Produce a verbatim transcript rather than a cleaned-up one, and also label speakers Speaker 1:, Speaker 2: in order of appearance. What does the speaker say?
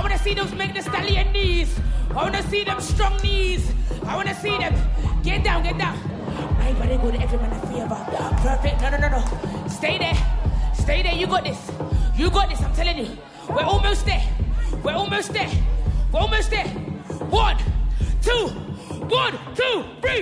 Speaker 1: wanna see those make the stallion knees. I wanna see them strong knees. I wanna see them. Get down, get down. Everybody good, everyone a favor. Perfect, no, no, no, no. Stay there. Stay there, you got this. You got this, I'm telling you. We're almost there. We're almost there. We're almost there. One, two, one, two, three.